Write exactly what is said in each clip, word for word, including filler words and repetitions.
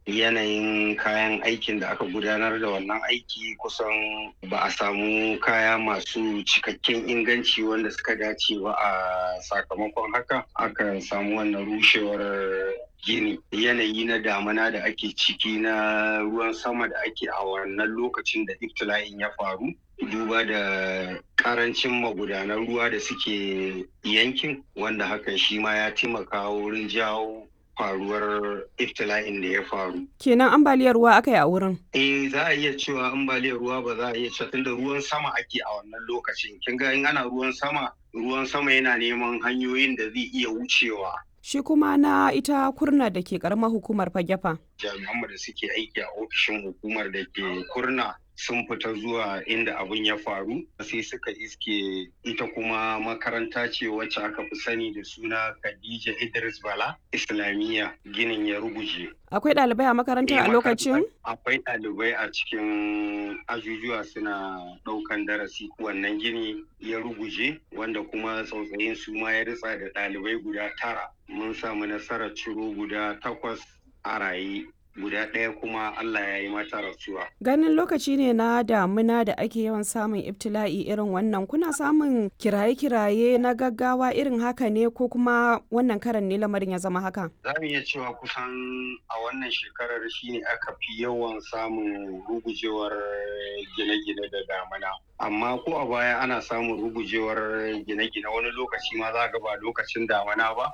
yanayin kayan aikin da aka gudanar da wannan aiki kusan ba a samu kaya masu cikakken inganci wanda suka dace ba, a sakamakon haka aka samu wannan rushewar gini. Yanayi na damuna da ake ciki na ruwan sama da ake a wannan lokacin da ibtila'in ya faru, duba da karancin magudanan ruwa da suke yankin, wanda hakan shi ma ya taimaka wurin jawo faruwar iftila'in da ya faru. Kenan ambaliyar ruwa aka yi a wurin? Eh, za a iya cewa ambaliyar ruwa ba za a iya cewa, tunda ruwan sama ake a wannan lokacin. Kin ga in ana ruwan sama, ruwan sama yana neman hanyoyin da zai iya wucewa. Shi kuma na ita Kurna da ke karamar hukumar Fagefa. Jami'an da suke aiki a ofishin hukumar da ke Kurna sun fita zuwa inda abin ya faru, sai suka iske ita kuma makaranta ce wacce aka fi sani da suna Khadija Idris Bala Islamiyya, ginin ya ruguje. Akwai ɗalibai a makarantar a lokacin? Akwai ɗalibai a cikin ajujuwa suna ɗaukan darasi, wannan gini ya ruguje, wanda kuma tsautsayin su ma ya ritsa da ɗalibai guda tara. Mun samu nasarar ciro guda takwas a raye, guda ɗaya kuma Allah ya yi mata rasuwa. Ganin lokaci ne na damuna da ake yawan samun ibtila'i irin wannan, kuna samun kiraye-kiraye na gaggawa irin haka ne, ko kuma wannan karan ne lamarin ya zama haka? Za mu iya cewa kusan a wannan shekarar shine aka fi yawan samun rugujewar gine-gine da damuna. Amma ko a baya ana samun rugujewar gine-gine wani lokaci ma za ga ba lokacin damuna ba.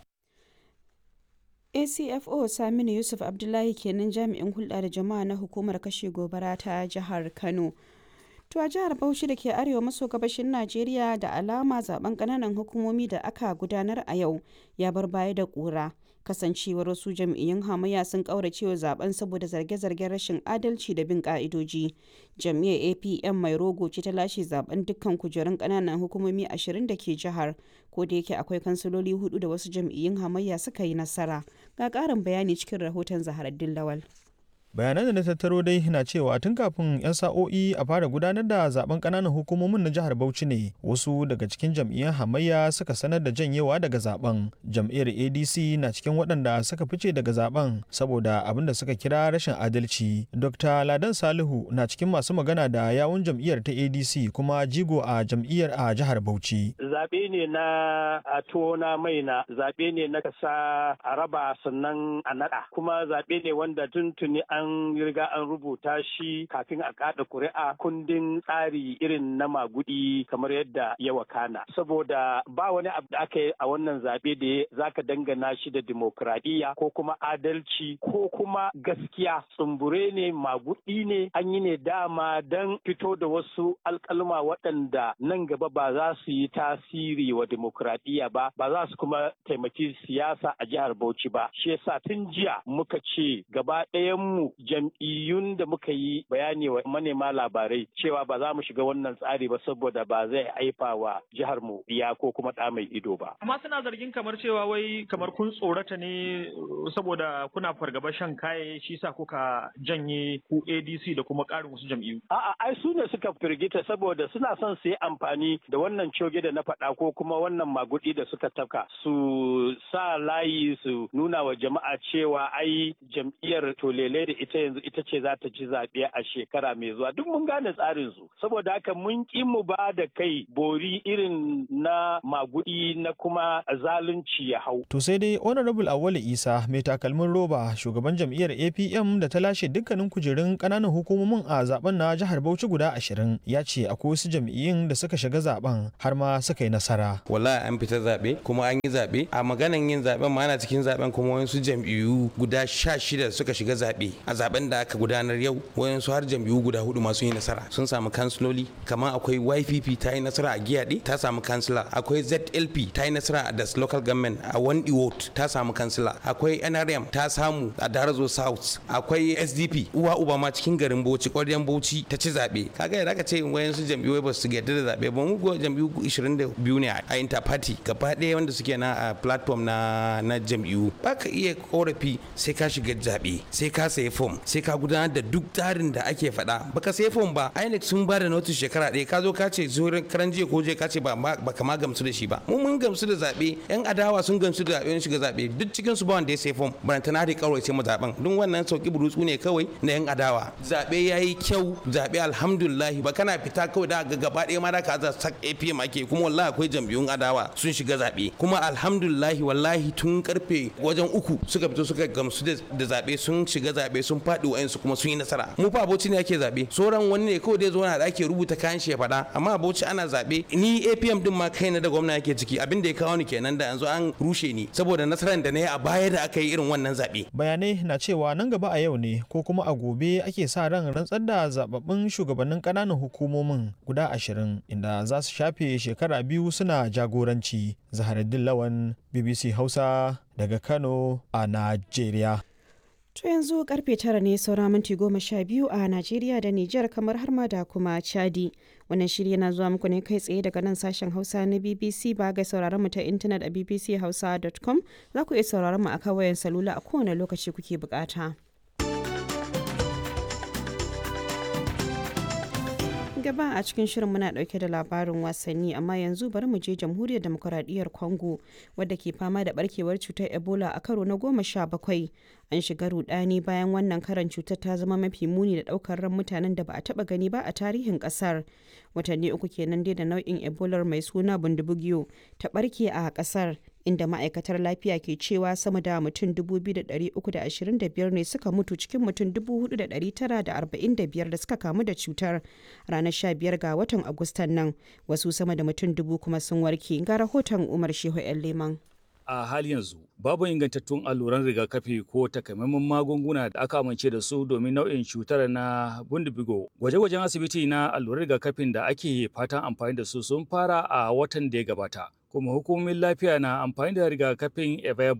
A C F O Saminu Yusuf Abdullahi kenan, jami'in hulɗa da jama'a na hukumar kashe gobara ta jihar Kano. To a jihar Bauchi da ke arewa maso gabashin Najeriya, da alama zaben ƙananan hukumomi da aka gudanar a yau ya bar baya da ƙura. Kasancewar wasu jam'iyyun hamayya sun ƙauracewa zaben saboda zarge-zargen rashin adalci da bin ƙa'idoji. Jam'iyyar A P M mai rogo ce ta lashe zaben dukkan kujerun ƙananan hukumomi ashirin da ke jihar, ko da yake akwai kansiloli hudu da wasu jam'iyyun hamayya suka yi nasara. Ga ƙarin bayani cikin rahoton Zaharaddin Lawal. Bayanan da na tattaro dai na cewa tun kafin 'yan sa'o'i a fara gudanar da zaben kananan hukumomin na jihar Bauchi ne wasu daga cikin jam'iyyar hamayya suka sanar da janyewa daga zaben. Jam'iyyar A D C na cikin waɗanda suka fice daga zaben saboda abin da suka kira rashin adalci. Dokta Ladan Salihu na cikin masu magana da yawun jam'iyyar ta A D C kuma jigo a jam'iyyar a jihar Bauchi. Zaɓe ne na a tona maina, zaɓe ne na kasa a raba sannan a naɗa, kuma zaɓe ne wanda tuntuni an an riga an rubuta shi kafin a kada kuri'a kundin tsari irin na magudi kamar yadda ya wakana, saboda ba wani abu da aka yi a wannan zaɓe da zaka dangana shi da dimokuraɗiyya ko kuma adalci ko kuma gaskiya. Tsumbure ne, magudi ne, an yi ne dama don fito da wasu alƙalma waɗanda nan gaba ba za su yi tasiri wa dimokuraɗiyya ba, ba za su kuma taimaki siyasa a jihar Bauchi ba. Shi yasa tun jiya muka ce gaba ɗayan mu jam'iyyun da muka yi bayani wa manema labarai cewa ba za mu shiga wannan tsari ba saboda ba zai haifa wa jihar mu iya ko kuma ɗa mai ido ba. Amma suna zargin kamar cewa wai kamar kun tsorata ne saboda kuna fargaba shan kaye, shi sa kuka janye ku A D C da kuma ƙarin wasu jam'iyyu. A'a, ai su ne suka firgita saboda suna son su yi amfani da wannan coge da na faɗa ko kuma wannan magudi da suka tafka su sa layi su nuna wa jama'a cewa ai jam'iyyar tolele da ita yanzu ita ce za ta ci zaɓe a shekara mai zuwa. Duk mun gane tsarin su, saboda haka mun ƙi mu ba da kai bori irin na magudi na kuma zalunci ya hau. To sai dai Honorable Awale Isa mai takalmin roba, shugaban jam'iyyar A P M da ta lashe dukkanin kujerun ƙananan hukumomin a zaben na jihar Bauchi guda ashirin, ya ce akwai wasu jam'iyyun da suka shiga zaben har ma suka yi nasara. Wallahi an fita zaɓe kuma an yi zaɓe, a maganan yin zaɓen ma ana cikin zaɓen kuma wasu jam'iyyu guda sha shida suka shiga zaɓe a zaben da aka gudanar yau, wayansu har jam'iyyu guda hudu masu yi nasara sun samu kansiloli, kamar akwai Y P P ta yi nasara a Giyaɗe ta samu kansila, akwai Z L P ta yi nasara a Das Local Government a Wandi Ward ta samu kansila, akwai N R M ta samu a Darazo South, akwai S D P uwa uba ma cikin garin Bauchi ƙwaryan Bauchi ta ci zaɓe. Kaga yadda aka ce wayansu jam'iyyu ba su yarda da zaɓe ba, mu go jam'iyyu ishirin da biyu ne a interparty gaba ɗaya wanda suke na a platform na na jam'iyyu. Ba ka iya korafi sai ka shiga zaɓe, sai ka sayi form sai ka gudanar da duk tsarin da ake faɗa. Baka sai form ba, I N E C sun ba da notice shekara ɗaya ka zo ka ce zuwan karan jiya ko je ka ce ba baka ma gamsu da shi ba. Mu mun gamsu da zaɓe, yan adawa sun gamsu da zaɓe shiga zaɓe, duk cikin su ba wanda ya sai form. Barantana da kawai sai mu zaɓen. Duk wannan sauki burutsu ne kawai na yan adawa. Zaɓe yayi kyau, zaɓe alhamdulillah ba kana fita kawai da ga gaba ɗaya ma da ka za sak A P M ake kuma wallahi akwai jam'iyyun adawa sun shiga zaɓe. Kuma alhamdulillah wallahi tun karfe wajen uku suka fito suka gamsu da zaɓe sun shiga zaɓe sun faɗi wa'ansu kuma sun yi nasara. Mu fa Bauchi ne ake zaɓe, sauran wani ne kawai dai zo na da ake rubuta kayan shi ya faɗa, amma Bauchi ana zaɓe. Ni A P M din ma kaina da gwamna yake ciki, abin da ya kawo ni kenan da yanzu an rushe ni saboda nasarar da na yi a baya da aka yi irin wannan zaɓe. Bayanai na cewa nan gaba a yau ne ko kuma a gobe ake sa ran rantsar da zababbin shugabannin ƙananan hukumomin guda ashirin inda za su shafe shekara biyu suna jagoranci. Zaharaddin Lawan, B B C Hausa daga Kano a Najeriya. To yanzu karfe tara ne saura minti goma sha biyu a Najeriya da Nijar kamar har ma da kuma Chadi. Wannan shirya na zuwa muku ne kai tsaye daga nan sashen Hausa na B B C. Ba ga sauraron mu ta intanet a b b c hausa dot com, za ku iya sauraron mu a kan wayan salula a kowane lokaci kuke bukata. Gaba a cikin shirin muna dauke da labarin wasanni, amma yanzu bari mu je jamhuriyar demokuraɗiyyar Congo wadda ke fama da barkewar cutar Ebola a karo na goma sha bakwai. An shiga rudani bayan wannan karan cutar ta zama mafi muni da daukar ran mutanen da ba a taba gani ba a tarihin kasar. Watanni uku kenan dai da nau'in Ebola mai suna bundibugyo ta barke a kasar, inda ma'aikatar lafiya ke cewa sama da mutum dubu biyu da ɗari uku da ashirin da biyar ne suka mutu cikin mutum dubu hudu da ɗari tara da arba'in da biyar da suka kamu da cutar ranar sha biyar ga watan Agustan nan. Wasu sama da mutum dubu kuma sun warke. Ga rahoton Umar Shehu ‘yan Leman. A hali yanzu babu ingantattun alluran rigakafi ko takamaiman magunguna da aka amince da su domin nau'in cutar na bundibigo. Gwaje-gwajen asibiti na alluran rigakafin da ake fatan amfani da su sun fara a watan da ya gabata. Kuma hukumomin lafiya na amfani da rigakafin Evebo